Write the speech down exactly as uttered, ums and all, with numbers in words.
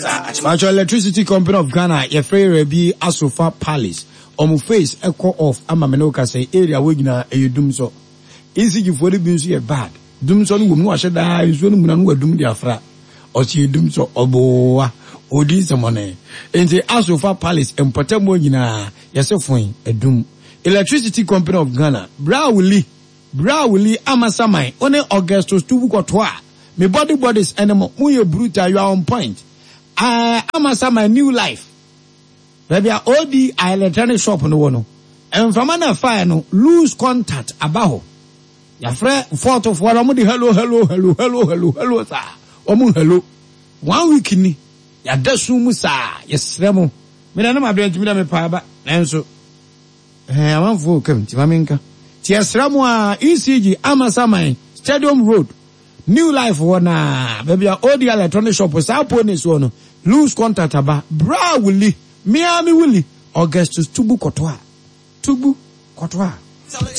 Actual Electricity Company of Ghana, your free be Asofa Palace. On face echo off Amamenoka say area wigna a dum so. Easy you for the music bad. Dum so no washer die is when we dum diafra. Or she dum so oboa. Odi some money. In the Asofa Palace and Potamogina, yourself a doom. Electricity Company of Ghana, Brawley, Brawley, Amasamai, only Augustus two Kotwa. Me body bodies animal, Muyo Bruta, you are on point. I Amasama new life. Baby, all the electronic shop no one. And from an affair no lose contact about. Your friend, fourth of what I'm hello, hello, hello, hello, hello, hello, sir. Omu hello. One week ni. Ya desu musa, yes, remo. Me na ma brand me na me pa ba. Enso. Eh, amanfo kam ti maminka. Ti esramo a E C G Amasamai Stadium Road. New life wana. Baby, all the electronic shop was up on this one. Lose contact about. Bra Willie. Miami Willie. Augustus Tubu Kotwa. Tubu Kotwa.